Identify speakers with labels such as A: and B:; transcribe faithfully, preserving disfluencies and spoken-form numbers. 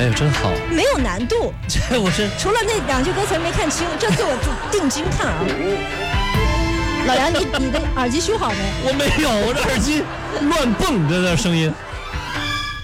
A: 哎呦，真好，
B: 没有难度。
A: 这我是
B: 除了那两句歌词没看清，这次我定睛看啊。老杨，你你的耳机修好没？
A: 我没有，我这耳机乱蹦着的声音。